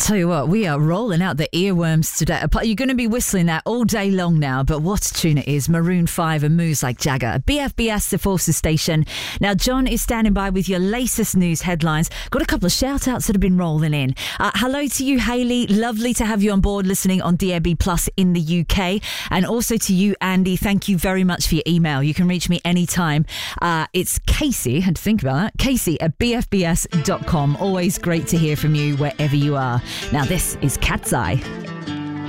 Tell you what, we are rolling out the earworms today. You're going to be whistling that all day long now, but what a tune it is. Maroon 5 and Moves Like Jagger. BFBS, the Forces Station. Now, John is standing by with your latest news headlines. Got a couple of shout-outs that have been rolling in. Hello to you, Hayley. Lovely to have you on board listening on DAB Plus in the UK. And also to you, Andy. Thank you very much for your email. You can reach me anytime. It's Casey, I had to think about that. Casey at bfbs.com. Always great to hear from you wherever you are. Now this is Cat's Eye.